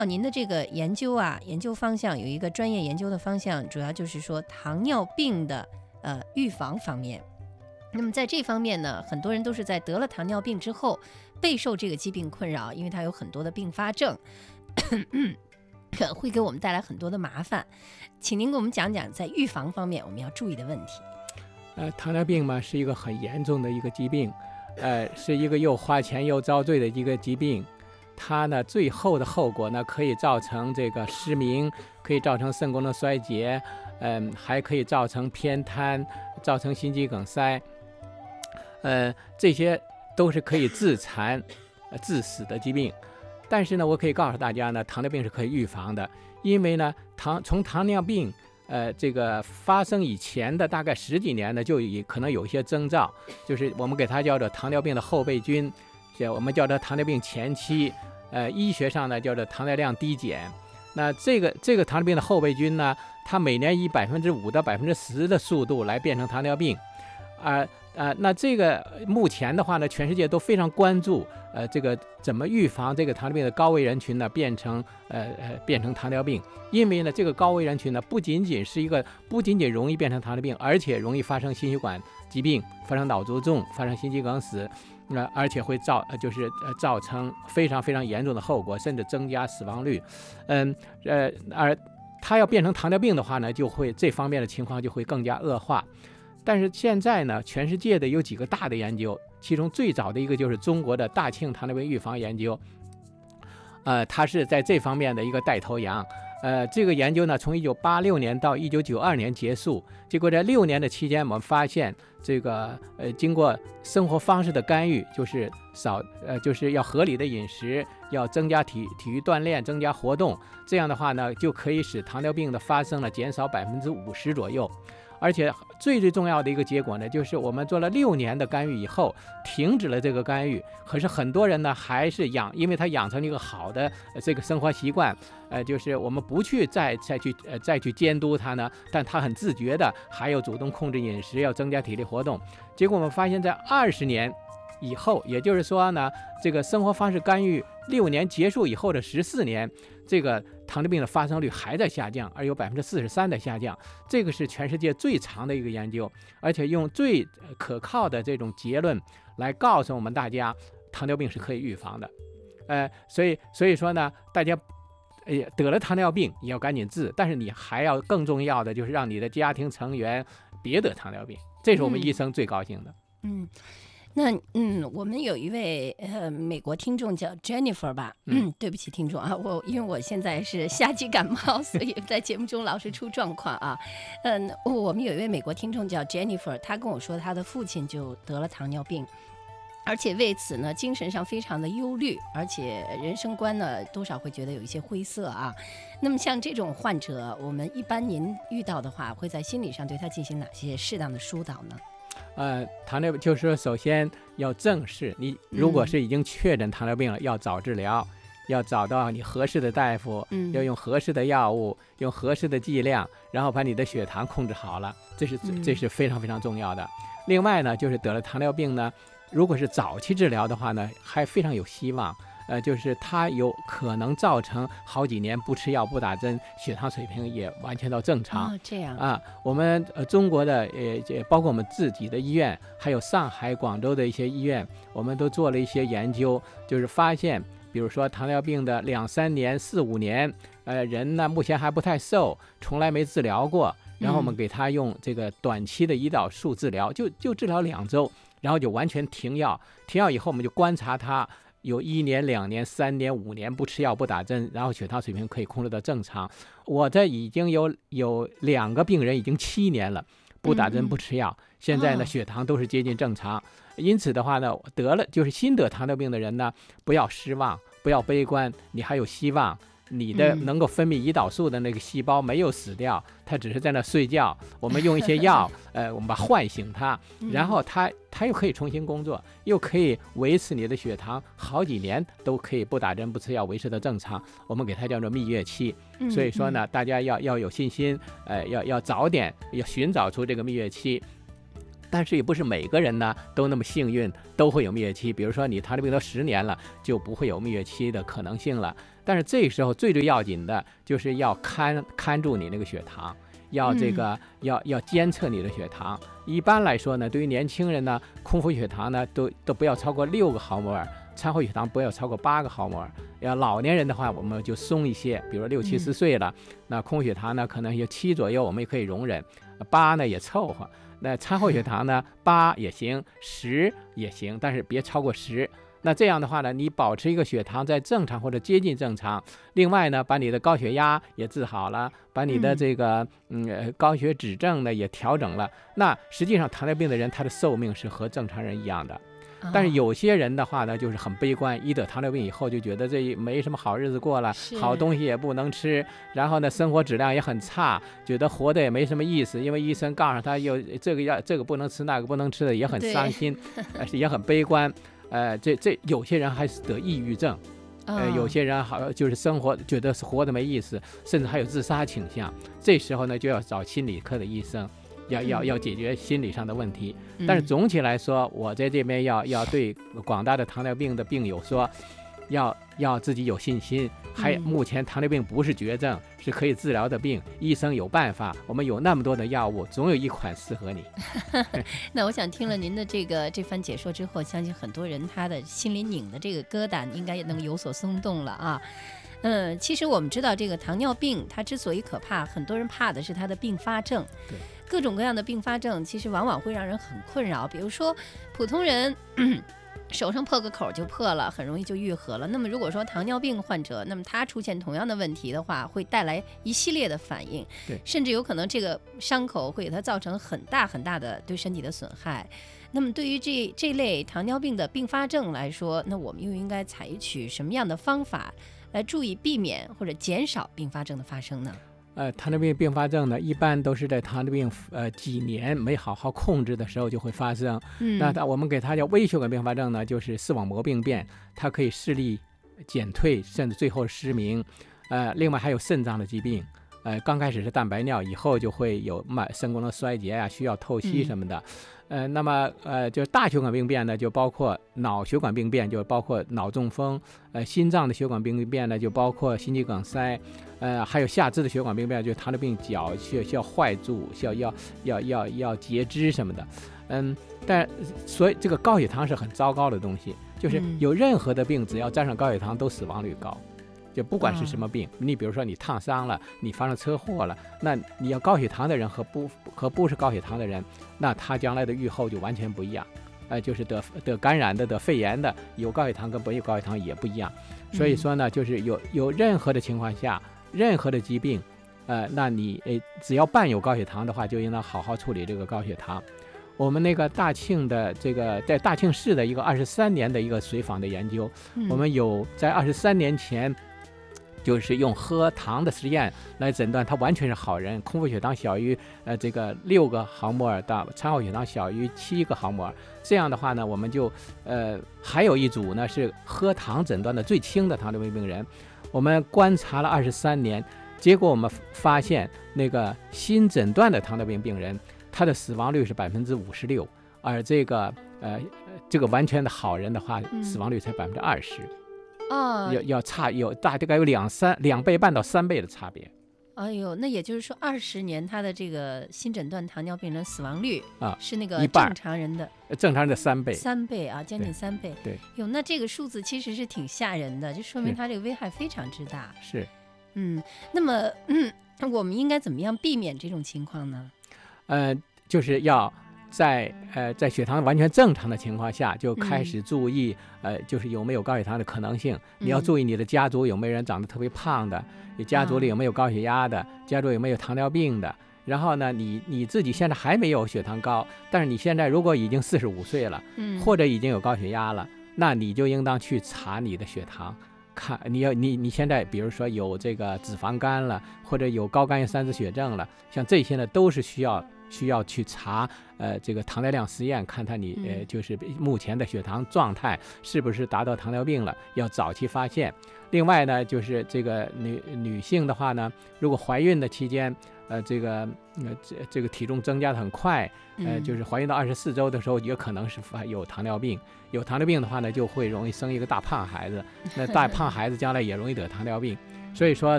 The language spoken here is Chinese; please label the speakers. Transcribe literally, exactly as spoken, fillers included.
Speaker 1: 哦，您的这个研究啊，研究方向有一个专业研究的方向，主要就是说糖尿病的呃预防方面。那么在这方面呢，很多人都是在得了糖尿病之后备受这个疾病困扰，因为它有很多的并发症会给我们带来很多的麻烦。请您给我们讲讲在预防方面我们要注意的问题。
Speaker 2: 呃，糖尿病嘛是一个很严重的一个疾病，呃，是一个又花钱又遭罪的一个疾病。它呢最后的后果呢可以造成这个失明，可以造成肾功能衰竭，嗯、呃，还可以造成偏瘫，造成心肌梗塞。呃，这些都是可以致残、呃、致死的疾病。但是呢，我可以告诉大家呢，糖尿病是可以预防的，因为呢，糖从糖尿病呃这个发生以前的大概十几年呢，就有可能有一些征兆，就是我们给它叫做糖尿病的后备军，我们叫做糖尿病前期，呃，医学上呢叫做糖尿量低减。那这个这个糖尿病的后备军呢，它每年以百分之五到百分之十的速度来变成糖尿病，啊、呃。呃，那这个目前的话呢，全世界都非常关注，呃，这个怎么预防这个糖尿病的高危人群呢变成呃呃变成糖尿病？因为呢，这个高危人群呢，不仅仅是一个不仅仅容易变成糖尿病，而且容易发生心血管疾病，发生脑卒中，发生心肌梗死，呃，而且会造呃就是呃造成非常非常严重的后果，甚至增加死亡率。嗯呃而它要变成糖尿病的话呢，就会这方面的情况就会更加恶化。但是现在呢，全世界的有几个大的研究，其中最早的一个就是中国的大庆糖尿病预防研究，呃，它是在这方面的一个带头羊。呃，这个研究呢，从一九八六年到一九九二年结束，结果在六年的期间，我们发现这个呃，经过生活方式的干预，就是少呃，就是要合理的饮食，要增加体体育锻炼，增加活动，这样的话呢，就可以使糖尿病的发生呢减少百分之五十左右。而且最最重要的一个结果呢，就是我们做了六年的干预以后，停止了这个干预。可是很多人呢，还是养，因为他养成一个好的、呃、这个生活习惯，呃，就是我们不去再再去呃再去监督他呢，但他很自觉的，还有主动控制饮食，要增加体力活动。结果我们发现，在二十年以后，也就是说呢，这个生活方式干预六年结束以后的十四年，这个糖尿病的发生率还在下降，而有百分之四十三的下降。这个是全世界最长的一个研究，而且用最可靠的这种结论来告诉我们大家，糖尿病是可以预防的。呃，所以所以说呢，大家呃得了糖尿病，你要赶紧治，但是你还要更重要的就是让你的家庭成员别得糖尿病，这是我们医生最高兴的。
Speaker 1: 嗯。嗯那嗯，我们有一位呃美国听众叫 Jennifer 吧，嗯，对不起听众啊，我因为我现在是夏季感冒，所以在节目中老是出状况啊。嗯，我们有一位美国听众叫 Jennifer， 她跟我说她的父亲就得了糖尿病，而且为此呢精神上非常的忧虑，而且人生观呢多少会觉得有一些灰色啊。那么像这种患者，我们一般您遇到的话，会在心理上对他进行哪些适当的疏导呢？
Speaker 2: 呃，糖尿病就是说，首先要正视你，如果是已经确诊糖尿病了，嗯、要早治疗，要找到你合适的大夫，嗯、要用合适的药物，用合适的剂量，然后把你的血糖控制好了，这是这是非常非常重要的。嗯、另外呢，就是得了糖尿病呢，如果是早期治疗的话呢，还非常有希望。呃，就是它有可能造成好几年不吃药不打针，血糖水平也完全到正常。
Speaker 1: 哦，这样
Speaker 2: 啊，我们呃中国的呃，包括我们自己的医院，还有上海、广州的一些医院，我们都做了一些研究，就是发现，比如说糖尿病的两三年、四五年，呃，人呢目前还不太瘦，从来没治疗过，然后我们给他用这个短期的胰岛素治疗，就就治疗两周，然后就完全停药，停药以后我们就观察他。有一年、两年、三年、五年不吃药不打针，然后血糖水平可以控制到正常。我这已经有有两个病人已经七年了，不打针不吃药，嗯嗯现在呢、哦、血糖都是接近正常。因此的话呢，得了就是新得糖尿病的人呢，不要失望，不要悲观，你还有希望。你的能够分泌胰岛素的那个细胞没有死掉，它只是在那睡觉。我们用一些药，呃，我们把它唤醒它，然后它它又可以重新工作，又可以维持你的血糖好几年都可以不打针不吃药维持的正常。我们给它叫做蜜月期。所以说呢，大家要要有信心，呃，要要早点要寻找出这个蜜月期。但是也不是每个人呢都那么幸运，都会有蜜月期。比如说你糖尿病都十年了，就不会有蜜月期的可能性了。 但是这时候最最要紧的就是要看看住你那个血糖，要这个、嗯、要要监测你的血糖。一般来说呢，对于年轻人呢，空腹血糖呢都都不要超过六个毫摩尔，餐后血糖不要超过八个毫摩尔。要老年人的话，我们就松一些，比如六七十岁了，嗯、那空腹血糖呢可能有七左右，我们也可以容忍，八呢也凑合。那餐后血糖呢，八也行，十也行，但是别超过十。那这样的话呢，你保持一个血糖在正常或者接近正常，另外呢，把你的高血压也治好了，把你的这个嗯高血脂症呢也调整了。那实际上糖尿病的人他的寿命是和正常人一样的。但是有些人的话呢，就是很悲观，一得糖尿病以后就觉得这没什么好日子过了，好东西也不能吃，然后呢生活质量也很差，觉得活得也没什么意思，因为医生告诉他有这个要这个不能吃那个不能吃的，也很伤心，也很悲观。呃，这这有些人还是得抑郁症，呃，有些人好就是生活觉得是活得没意思，甚至还有自杀倾向。这时候呢，就要找心理科的医生。要要要解决心理上的问题，但是总体来说，我在这边要要对广大的糖尿病的病友说，要要自己有信心。还目前糖尿病不是绝症，是可以治疗的病，医生有办法，我们有那么多的药物，总有一款适合你。
Speaker 1: 那我想听了您的这个这番解说之后，相信很多人他的心里拧的这个疙瘩应该也能有所松动了啊。嗯，其实我们知道这个糖尿病它之所以可怕，很多人怕的是它的并发症。
Speaker 2: 对，
Speaker 1: 各种各样的并发症其实往往会让人很困扰。比如说普通人手上破个口就破了，很容易就愈合了。那么如果说糖尿病患者，那么他出现同样的问题的话，会带来一系列的反应，
Speaker 2: 对，
Speaker 1: 甚至有可能这个伤口会给他造成很大很大的对身体的损害。那么对于这这类糖尿病的并发症来说，那我们又应该采取什么样的方法来注意避免或者减少并发症的发生呢？
Speaker 2: 呃，糖尿病并发症呢，一般都是在糖尿病呃几年没好好控制的时候就会发生。嗯，那它我们给它叫微血管并发症呢，就是视网膜病变，它可以视力减退，甚至最后失明。呃，另外还有肾脏的疾病，呃，刚开始是蛋白尿，以后就会有慢肾功能衰竭啊，需要透析什么的。嗯、呃，那么呃，就大血管病变呢，就包括脑血管病变，就包括脑中风；呃，心脏的血管病变呢，就包括心肌梗塞。呃，还有下肢的血管病变，就是糖尿病脚需需要坏注，需要要要要要截肢什么的。嗯，但所以这个高血糖是很糟糕的东西，就是有任何的病，只要沾上高血糖，都死亡率高。就不管是什么病，你比如说你烫伤了，你发生车祸了，那你要高血糖的人和不和不是高血糖的人，那他将来的预后就完全不一样。呃，就是得得感染的、得肺炎的，有高血糖跟没有高血糖也不一样。所以说呢，就是有有任何的情况下，任何的疾病，呃，那你呃只要伴有高血糖的话，就应当好好处理这个高血糖。我们那个大庆的这个在大庆市的一个二十三年的一个随访的研究，嗯、我们有在二十三年前。就是用喝糖的实验来诊断他完全是好人，空腹血糖小于呃这个六个毫摩尔的，餐后血糖小于七个毫摩尔。这样的话呢，我们就呃还有一组呢是喝糖诊断的最轻的糖尿病病人，我们观察了二十三年，结果我们发现那个新诊断的糖尿病病人，他的死亡率是百分之五十六，而这个呃这个完全的好人的话，死亡率才百分之二十。
Speaker 1: 哦，
Speaker 2: 要要差有大概有两三两倍半到三倍的差别。
Speaker 1: 哎呦，那也就是说二十年他的这个新诊断糖尿病人死亡率
Speaker 2: 啊
Speaker 1: 是那个正常人的
Speaker 2: 正常人的三倍，
Speaker 1: 三倍啊，将近三倍。
Speaker 2: 对，
Speaker 1: 哟，那这个数字其实是挺吓人的，就说明它这个危害非常之大。
Speaker 2: 是，
Speaker 1: 嗯，那么嗯，我们应该怎么样避免这种情况呢？
Speaker 2: 呃，就是要。在呃，在血糖完全正常的情况下，就开始注意、嗯、呃，就是有没有高血糖的可能性。你要注意你的家族有没有人长得特别胖的，你家族里有没有高血压的，家族有没有糖尿病的。然后呢，你你自己现在还没有血糖高，但是你现在如果已经四十五岁了，嗯，或者已经有高血压了，那你就应当去查你的血糖。看你要你你现在比如说有这个脂肪肝了，或者有高甘油三酯血症了，像这些呢都是需要需要去查呃这个糖耐量实验，看看你呃就是目前的血糖状态是不是达到糖尿病了，要早期发现。另外呢，就是这个女女性的话呢，如果怀孕的期间，呃，这个呃这这个体重增加的很快，呃，就是怀孕到二十四周的时候，也可能是有糖尿病。有糖尿病的话呢，就会容易生一个大胖孩子，那大胖孩子将来也容易得糖尿病。所以说，